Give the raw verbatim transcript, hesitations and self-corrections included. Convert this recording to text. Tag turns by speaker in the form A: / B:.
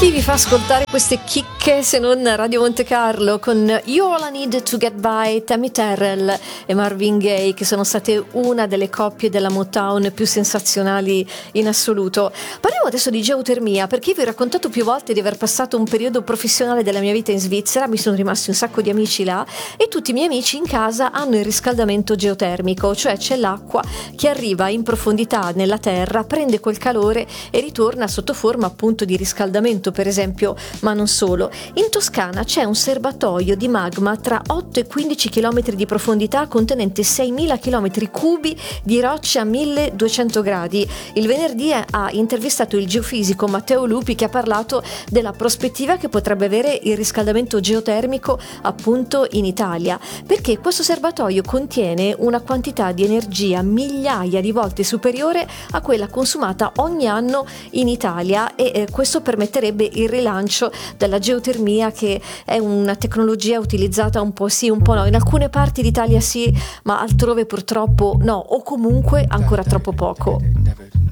A: Chi vi fa ascoltare queste chicche se non Radio Monte Carlo con You All I Need to Get By, Tammy Terrell e Marvin Gaye, che sono state una delle coppie della Motown più sensazionali in assoluto. Parliamo adesso di geotermia, perché io vi ho raccontato più volte di aver passato un periodo professionale della mia vita in Svizzera, mi sono rimasti un sacco di amici là e tutti i miei amici in casa hanno il riscaldamento geotermico, cioè c'è l'acqua che arriva in profondità nella terra, prende quel calore e ritorna sotto forma appunto di riscaldamento, per esempio, ma non solo. In Toscana c'è un serbatoio di magma tra otto e quindici chilometri di profondità contenente seimila chilometri cubi di rocce a milleduecento gradi. Il venerdì ha intervistato il geofisico Matteo Lupi, che ha parlato della prospettiva che potrebbe avere il riscaldamento geotermico appunto in Italia, perché questo serbatoio contiene una quantità di energia migliaia di volte superiore a quella consumata ogni anno in Italia e eh, questo permetterebbe il rilancio della geotermia, che è una tecnologia utilizzata un po' sì, un po' no, in alcune parti d'Italia sì, ma altrove purtroppo no, o comunque ancora troppo poco.